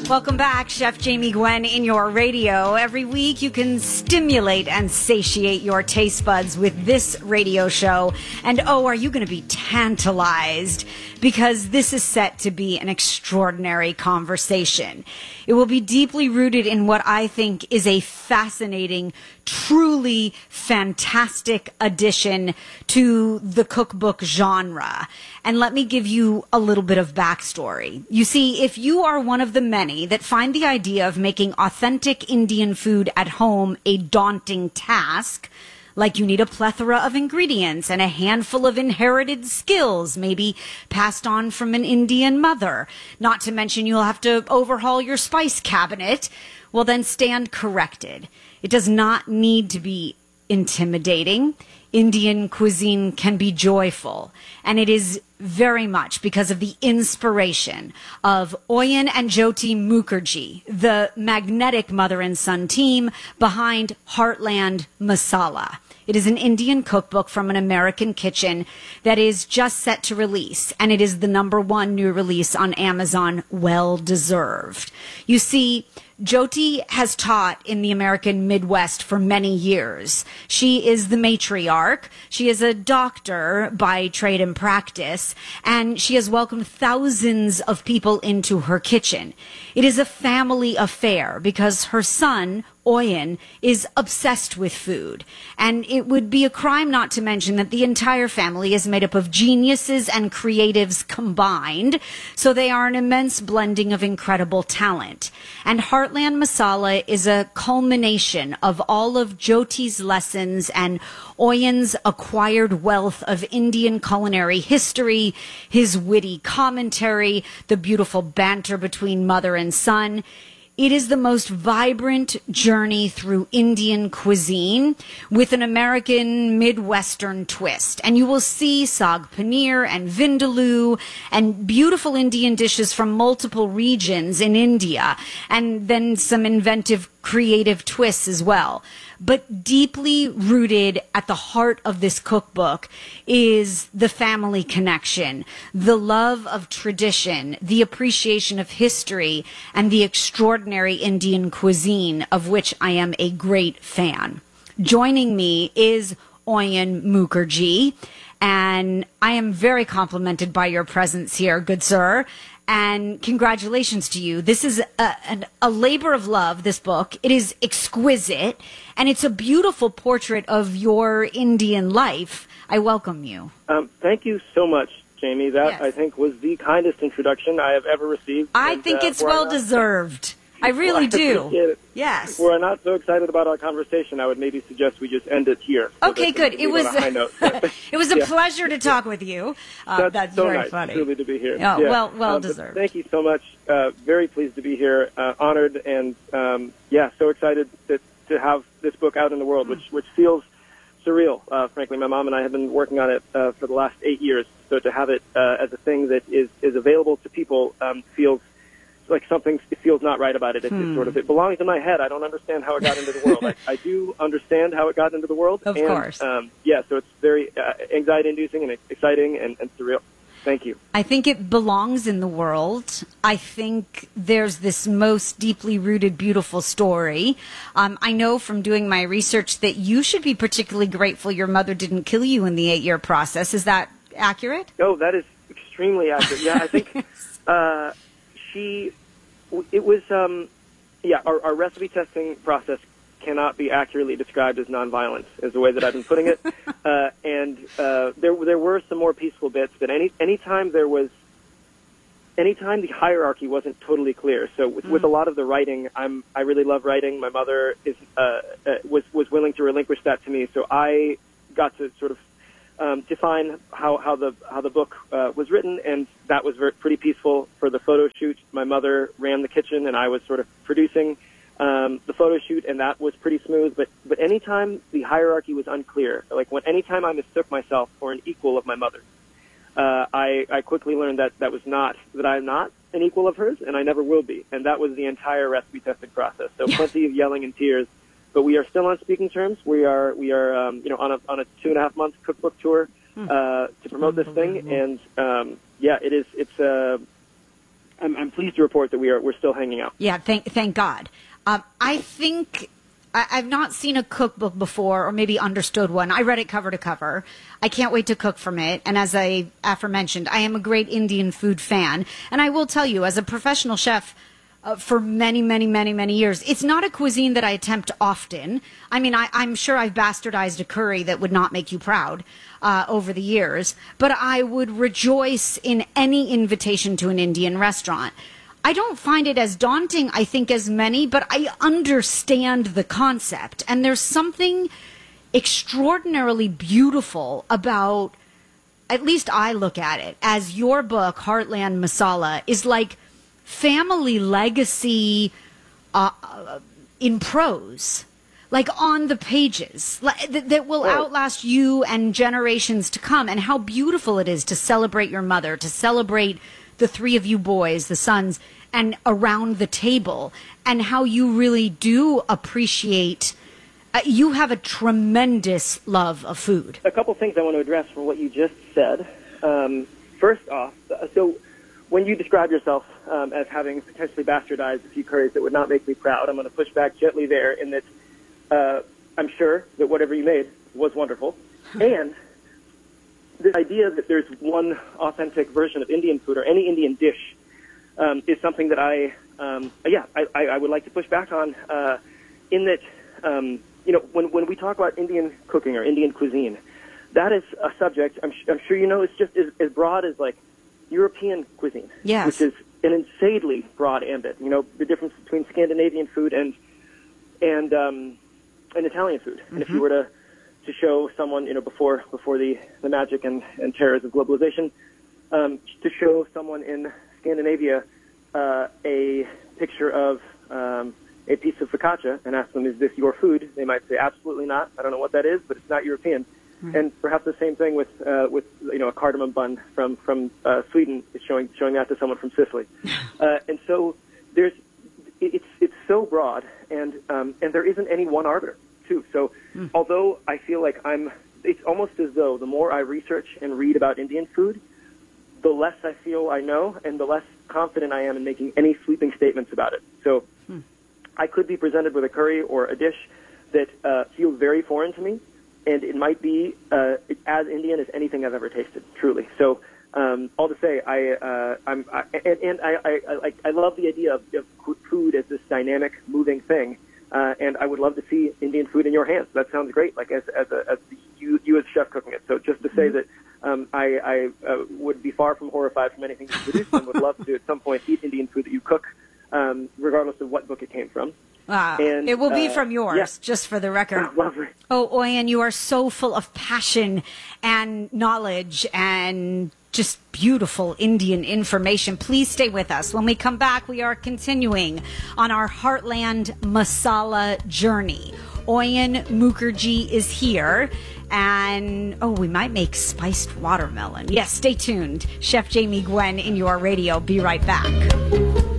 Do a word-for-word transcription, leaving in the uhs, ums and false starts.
Welcome back, Chef Jamie Gwen in your radio. Every week you can stimulate and satiate your taste buds with this radio show. And oh, are you going to be tantalized? Because this is set to be an extraordinary conversation. It will be deeply rooted in what I think is a fascinating, truly fantastic addition to the cookbook genre. And let me give you a little bit of backstory. You see, if you are one of the many that find the idea of making authentic Indian food at home a daunting task, like you need a plethora of ingredients and a handful of inherited skills, maybe passed on from an Indian mother, not to mention you'll have to overhaul your spice cabinet, well then stand corrected. It does not need to be intimidating. Indian cuisine can be joyful, and it is very much because of the inspiration of Oyen and Jyoti Mukherjee, the magnetic mother and son team behind Heartland Masala. It is an Indian cookbook from an American kitchen that is just set to release, and it is the number one new release on Amazon. Well deserved. You see, Jyoti has taught in the American Midwest for many years. She is the matriarch. She is a doctor by trade and practice, and she has welcomed thousands of people into her kitchen. It is a family affair because her son, Oyen, is obsessed with food, and it would be a crime not to mention that the entire family is made up of geniuses and creatives combined, so they are an immense blending of incredible talent. And Heartland Masala is a culmination of all of Jyoti's lessons and Oyen's acquired wealth of Indian culinary history, his witty commentary, the beautiful banter between mother and son. It is the most vibrant journey through Indian cuisine with an American Midwestern twist. And you will see saag paneer and vindaloo and beautiful Indian dishes from multiple regions in India, and then some inventive, creative twists as well. But deeply rooted at the heart of this cookbook is the family connection, the love of tradition, the appreciation of history, and the extraordinary Indian cuisine of which I am a great fan. Joining me is Oyen Mukherjee, and I am very complimented by your presence here, good sir. And congratulations to you. This is a, a, a labor of love, this book. It is exquisite, and it's a beautiful portrait of your Indian life. I welcome you. Um, thank you so much, Jamie. That, yes. I think, was the kindest introduction I have ever received. I and, think uh, it's well-deserved. I really well, I do. appreciate it. Yes. We're not so excited about our conversation, I would maybe suggest we just end it here. So Okay, good. It was, a high note. it was a yeah. pleasure to talk with you. Uh, that's, that's so very nice. funny. Truly to be here. Oh, yeah. well, well um, deserved. Thank you so much. Uh, very pleased to be here. Uh, honored and um, yeah, so excited that, to have this book out in the world, which which feels surreal. Uh, frankly, my mom and I have been working on it uh, for the last eight years. So to have it uh, as a thing that is is available to people um, feels like something it feels not right about it. It, hmm. it sort of it belongs in my head. I don't understand how it got into the world. I, I do understand how it got into the world. Of and, course. Um, yeah, so it's very uh, anxiety-inducing and exciting and, and surreal. Thank you. I think it belongs in the world. I think there's this most deeply rooted, beautiful story. Um, I know from doing my research that you should be particularly grateful your mother didn't kill you in the eight-year process. Is that accurate? Oh, that is extremely accurate. Yeah, I think uh, she, it was, um, yeah, our, our recipe testing process cannot be accurately described as nonviolence, is the way that I've been putting it. uh, and uh, there there were some more peaceful bits, but any anytime there was, anytime the hierarchy wasn't totally clear. So with, mm. with a lot of the writing, I'm I really love writing. My mother is uh, uh, was was willing to relinquish that to me, so I got to sort of um, define how how the how the book uh, was written, and that was very, pretty peaceful. For the photo shoot, my mother ran the kitchen, and I was sort of producing Um, the photo shoot, and that was pretty smooth. But but anytime the hierarchy was unclear, like when anytime I mistook myself for an equal of my mother, uh, I I quickly learned that that was not that I'm not an equal of hers, and I never will be. And that was the entire recipe testing process. So yeah. plenty of yelling and tears, but we are still on speaking terms. We are we are um, you know on a on a two and a half month cookbook tour uh, to promote this thing, and um, yeah, it is it's uh, I'm, I'm pleased to report that we are we're still hanging out. Yeah, thank thank God. Um, I think I, I've not seen a cookbook before, or maybe understood one. I read it cover to cover. I can't wait to cook from it. And as I aforementioned, I am a great Indian food fan. And I will tell you, as a professional chef uh, for many, many, many, many years, it's not a cuisine that I attempt often. I mean, I, I'm sure I've bastardized a curry that would not make you proud uh, over the years. But I would rejoice in any invitation to an Indian restaurant. I don't find it as daunting, I think, as many, but I understand the concept. And there's something extraordinarily beautiful about, at least I look at it, as your book, Heartland Masala, is like family legacy uh, in prose, like on the pages, that, that will outlast you and generations to come. And how beautiful it is to celebrate your mother, to celebrate the three of you boys, the sons, and around the table, and how you really do appreciate, uh, you have a tremendous love of food. A couple things I want to address from what you just said. Um, first off, so when you describe yourself um, as having potentially bastardized a few curries that would not make me proud, I'm going to push back gently there in that uh, I'm sure that whatever you made was wonderful. And this idea that there's one authentic version of Indian food or any Indian dish um, is something that I, um, yeah, I, I would like to push back on uh, in that, um, you know, when, when we talk about Indian cooking or Indian cuisine, that is a subject, I'm, I'm sure you know, it's just as, as broad as, like, European cuisine, yes. which is an insanely broad ambit. You know, the difference between Scandinavian food and and um, and Italian food. Mm-hmm. And if you were to to show someone, you know, before before the, the magic and, and terrors of globalization, um, to show someone in Scandinavia uh, a picture of um, a piece of focaccia and ask them, is this your food? They might say, absolutely not. I don't know what that is, but it's not European. Mm-hmm. And perhaps the same thing with uh, with you know a cardamom bun from from uh, Sweden is showing showing that to someone from Sicily. uh, and so there's it's it's so broad, and um, and there isn't any one arbiter too. So mm. although I feel like I'm, it's almost as though the more I research and read about Indian food, the less I feel I know, and the less confident I am in making any sweeping statements about it. So mm. I could be presented with a curry or a dish that uh, feels very foreign to me, and it might be uh, as Indian as anything I've ever tasted, truly. So um, all to say, I, uh, I'm, I, and, and I, I, I, I love the idea of, of food as this dynamic, moving thing. Uh, and I would love to see Indian food in your hands. That sounds great, like as, as, a, as you, you as a chef cooking it. So just to say mm-hmm. that um, I, I uh, would be far from horrified from anything you produce and would love to at some point eat Indian food that you cook, um, regardless of what book it came from. Wow. And, it will be uh, from yours, yeah. just for the record. Oh, lovely. Oh, Oyen, you are so full of passion and knowledge and just beautiful Indian information. Please stay with us. When we come back, we are continuing on our Heartland Masala journey. Oyen Mukherjee is here. And, oh, we might make spiced watermelon. Yes, stay tuned. Chef Jamie Gwen in your radio. Be right back.